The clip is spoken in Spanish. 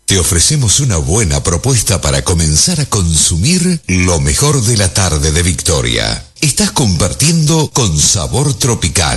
te ofrecemos una buena propuesta para comenzar a consumir lo mejor de la tarde de Victoria. Estás compartiendo con Sabor Tropical.